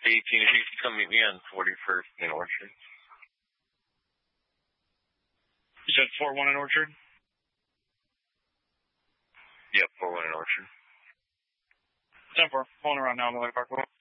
18, if you can come meet me on 41st in Orchard. You said 4-1 in Orchard? Yep, 4-1 in Orchard. 10-4. Pulling around now on the way, Parkway.